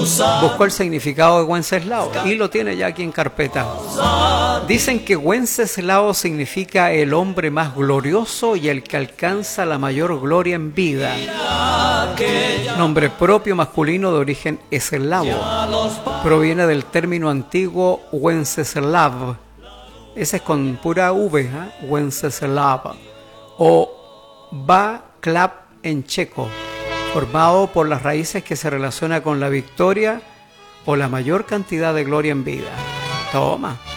buscó el significado de Wenceslao y lo tiene ya aquí en carpeta. Dicen que Wenceslao significa el hombre más glorioso y el que alcanza la mayor gloria en vida. Nombre propio masculino de origen eslavo. Proviene del término antiguo Wenceslav. Ese es con pura V, ¿eh? Wenceslav. O Václav en checo, formado por las raíces que se relaciona con la victoria o la mayor cantidad de gloria en vida. Toma.